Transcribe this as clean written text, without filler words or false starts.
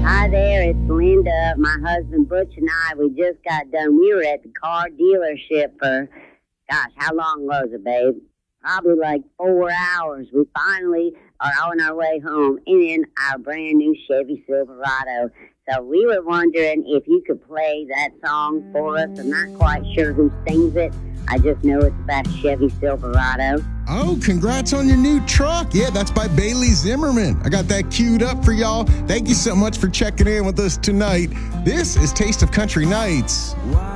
Hi there, it's Linda. My husband Butch and I, we just got done. We were at the car dealership for, gosh, how long was it, babe? Probably like 4 hours. We finally are on our way home in our brand new Chevy Silverado. So we were wondering if you could play that song for us. I'm not quite sure who sings it. I just know it's about a Chevy Silverado. Oh, congrats on your new truck. Yeah, that's by Bailey Zimmerman. I got that queued up for y'all. Thank you so much for checking in with us tonight. This is Taste of Country Nights. Wow.